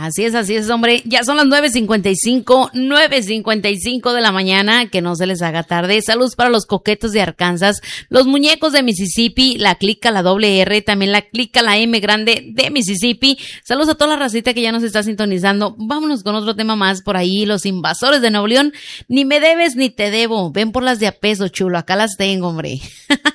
Así es, hombre. Ya son las 9:55 de la mañana, que no se les haga tarde. Saludos para los coquetos de Arkansas, los muñecos de Mississippi, la clica, la doble R, también la clica, la M grande de Mississippi. Saludos a toda la racita que ya nos está sintonizando. Vámonos con otro tema más por ahí, los invasores de Nuevo León. Ni me debes ni te debo. Ven por las de a peso, chulo. Acá las tengo, hombre.